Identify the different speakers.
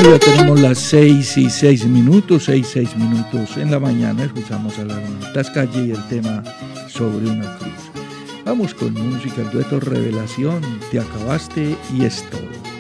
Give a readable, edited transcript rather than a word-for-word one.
Speaker 1: Ya tenemos las 6:06, 6:06 en la mañana. Escuchamos a la Hermanitas Calle y el tema Sobre una cruz. Vamos con música, el dueto Revelación, Te acabaste y es todo.